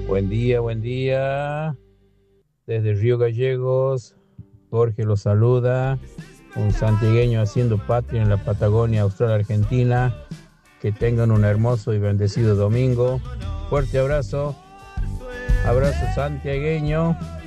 Buen día, buen día. Desde Río Gallegos, Jorge los saluda. Un santiagueño haciendo patria en la Patagonia Austral Argentina. Que tengan un hermoso y bendecido domingo. Fuerte abrazo. Abrazo santiagueño.